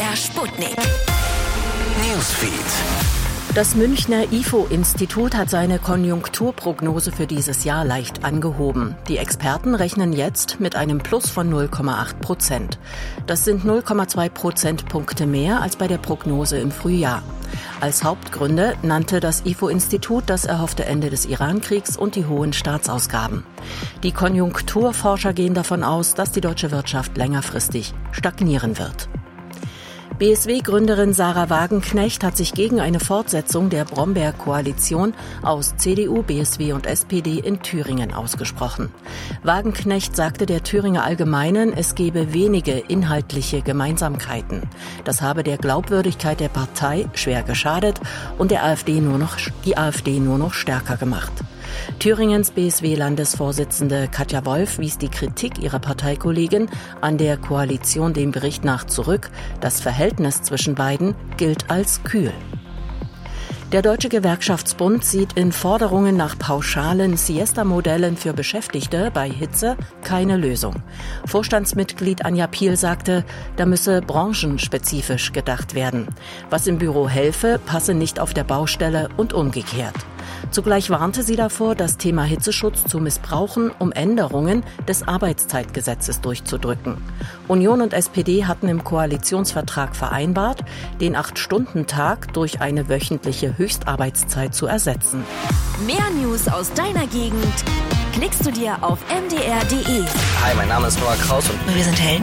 MDR Sputnik. Newsfeed. Das Münchner IFO-Institut hat seine Konjunkturprognose für dieses Jahr leicht angehoben. Die Experten rechnen jetzt mit einem Plus von 0,8%. Das sind 0,2 Prozentpunkte mehr als bei der Prognose im Frühjahr. Als Hauptgründe nannte das IFO-Institut das erhoffte Ende des Iran-Kriegs und die hohen Staatsausgaben. Die Konjunkturforscher gehen davon aus, dass die deutsche Wirtschaft längerfristig stagnieren wird. BSW-Gründerin Sahra Wagenknecht hat sich gegen eine Fortsetzung der Bromberg-Koalition aus CDU, BSW und SPD in Thüringen ausgesprochen. Wagenknecht sagte der Thüringer Allgemeinen, es gebe wenige inhaltliche Gemeinsamkeiten. Das habe der Glaubwürdigkeit der Partei schwer geschadet und die AfD nur noch stärker gemacht. Thüringens BSW-Landesvorsitzende Katja Wolf wies die Kritik ihrer Parteikollegin an der Koalition dem Bericht nach zurück. Das Verhältnis zwischen beiden gilt als kühl. Der Deutsche Gewerkschaftsbund sieht in Forderungen nach pauschalen Siesta-Modellen für Beschäftigte bei Hitze keine Lösung. Vorstandsmitglied Anja Piel sagte, da müsse branchenspezifisch gedacht werden. Was im Büro helfe, passe nicht auf der Baustelle und umgekehrt. Zugleich warnte sie davor, das Thema Hitzeschutz zu missbrauchen, um Änderungen des Arbeitszeitgesetzes durchzudrücken. Union und SPD hatten im Koalitionsvertrag vereinbart, den 8-Stunden-Tag durch eine wöchentliche Höchstarbeitszeit zu ersetzen. Mehr News aus deiner Gegend klickst du dir auf mdr.de. Hi, mein Name ist Noah Kraus und wir sind Helden.